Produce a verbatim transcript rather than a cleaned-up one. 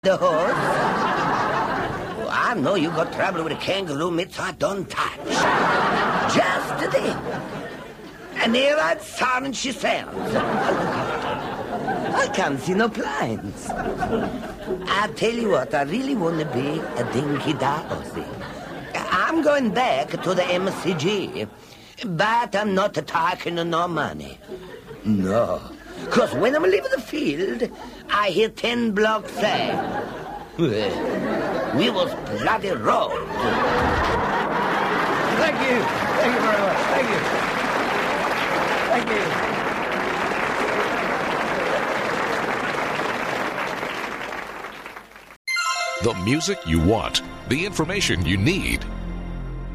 The horse? Oh, I know you got trouble with a kangaroo mitts I don't touch. Just the thing. And here I'd sound she sounds. I can't see no blinds. I tell you what, I really want to be a dinky Darcy. I'm going back to the M C G, but I'm not talking no money. No. Because when I'm leaving the field, I hear ten blocks say, we was bloody road. Thank you. Thank you very much. Thank you. Thank you. The music you want, the information you need.